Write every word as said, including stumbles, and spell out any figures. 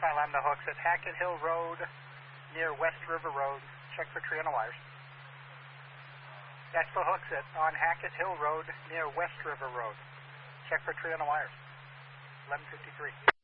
File on the hooks at Hackett Hill Road near West River Road. Check for tree on the wires. That's the hooks at on Hackett Hill Road near West River Road. Check for tree on the wires. eleven fifty-three.